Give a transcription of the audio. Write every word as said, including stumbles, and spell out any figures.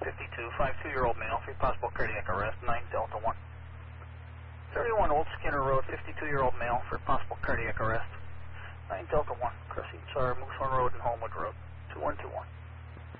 fifty-two, fifty-two-year-old male for possible cardiac arrest, nine Delta one. thirty-one Old Skinner Road, fifty-two-year-old male for possible cardiac arrest, nine Delta one. Crossing Moosehorn Road and Homewood Road, two one two one.